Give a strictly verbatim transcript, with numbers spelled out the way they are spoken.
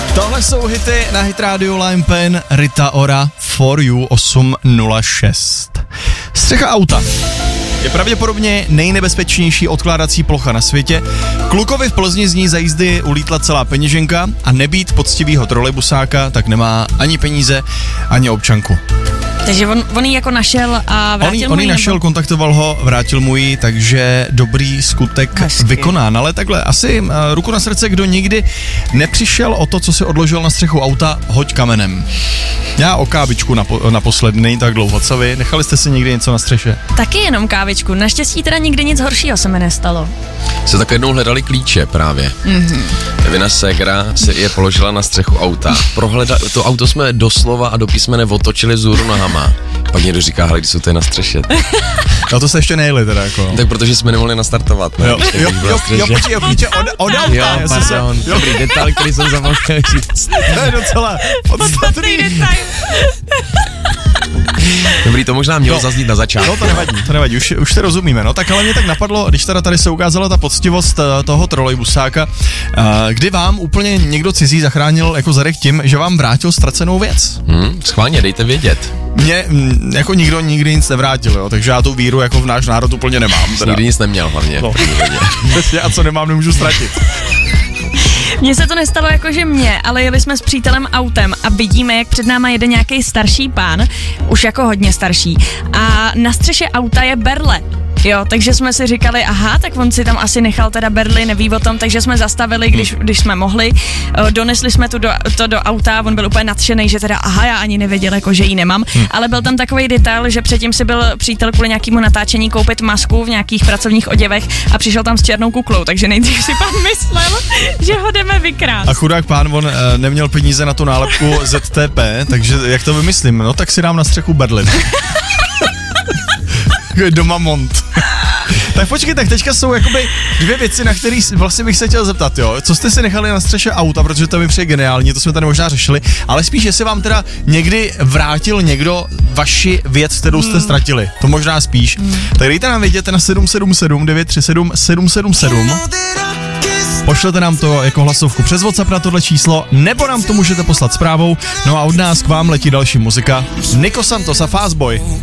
Tohle jsou hity na Hit Radio Lime Pen, Rita Ora, For You osm nula šest. Střecha auta je pravděpodobně nejnebezpečnější odkládací plocha na světě. Klukovi v Plzni z ní za jízdy ulítla celá peněženka a nebýt poctivýho trolejbusáka, tak nemá ani peníze, ani občanku. Takže on, on ji jako našel a vrátil on, mu on ji našel, nebo... kontaktoval ho, vrátil mu ji, takže dobrý skutek Hezky. vykonán. Ale takhle, asi uh, ruku na srdce, kdo nikdy nepřišel o to, co si odložil na střechu auta, hoď kamenem. Já o kávičku napo- naposledy, tak dlouho, co vy? Nechali jste si někdy něco na střeše? Taky jenom kávičku, naštěstí teda nikdy nic horšího se mi nestalo. Se tak jednou hledali klíče právě. Mm-hmm. Evina ségra si je položila na střechu auta. Prohleda, to auto jsme doslova a do písmene otočili vzhůru nohama. Pak někdo říká, hele, když jsou tady na střeše. No to se ještě nejeli teda jako. Tak protože jsme nemohli nastartovat, ne? Jo, jo, jo, jo, počkej, jo, klíče od, od auta. Jo, pardon, se, dobrý detail, který jsem zapomněl říct. To je docela podstatný detail. Dobrý, to možná mělo no, zaznít na začátku. No to nevadí, to nevadí, už, už se rozumíme. No tak ale mě tak napadlo, když teda tady se ukázala ta poctivost toho trolejbusáka, kdy vám úplně někdo cizí zachránil jako zadek tím, že vám vrátil ztracenou věc. Hmm, schválně, dejte vědět. Mně jako nikdo nikdy nic nevrátil, jo, takže já tu víru jako v náš národ úplně nemám. Teda. Nikdy nic neměl hlavně. No. A co nemám, nemůžu ztratit. Mně se to nestalo jakože mě, ale jeli jsme s přítelem autem a vidíme, jak před náma jede nějaký starší pán, už jako hodně starší, a na střeše auta je berle. Jo, takže jsme si říkali, aha, tak on si tam asi nechal teda berli, neví o tom, takže jsme zastavili, když, když jsme mohli, donesli jsme tu do, to do auta, on byl úplně nadšený, že teda, aha, já ani nevěděl, jako, že ji nemám, hmm. ale byl tam takový detail, že předtím si byl přítel kvůli nějakému natáčení koupit masku v nějakých pracovních oděvech a přišel tam s černou kuklou, takže nejdřív si pán myslel, že ho jdeme vykrát. A chudák pán, on e, neměl peníze na tu nálepku Z T P, takže jak to vymyslím, no tak si dám na střechu berlin. Doma mont. Tak počkej, tak teďka jsou jakoby dvě věci, na které vlastně bych se chtěl zeptat, jo. Co jste si nechali na střeše auta, protože to mi přijde geniální, to jsme tady možná řešili, ale spíš, jestli vám teda někdy vrátil někdo vaši věc, kterou jste ztratili. To možná spíš. Hmm. Tak dejte nám vědět na sedm sedm sedm devět tři sedm sedm sedm sedm. Pošlete nám to jako hlasovku přes WhatsApp na tohle číslo, nebo nám to můžete poslat zprávou. No a od nás k vám letí další muzika. Nico Santos a Fastboy.